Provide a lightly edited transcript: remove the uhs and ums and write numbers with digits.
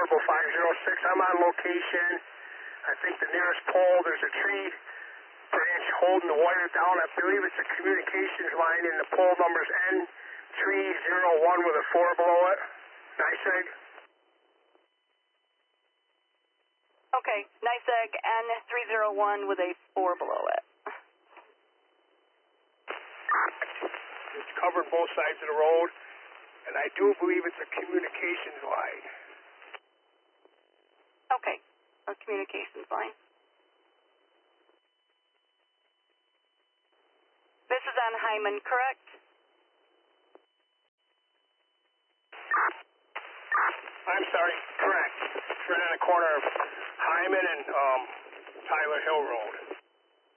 Affordable 506. I'm on location. I think the nearest pole, there's a tree branch holding the wire down. I believe it's a communications line, and the pole number's N301 with a 4 below it. NYSEG. Okay, NYSEG N301 with a 4 below it. It's covered both sides of the road, and I do believe it's a communications line. Okay, a communications line. This is on Hyman, correct? I'm sorry, correct. It's right on the corner of Hyman and Tyler Hill Road.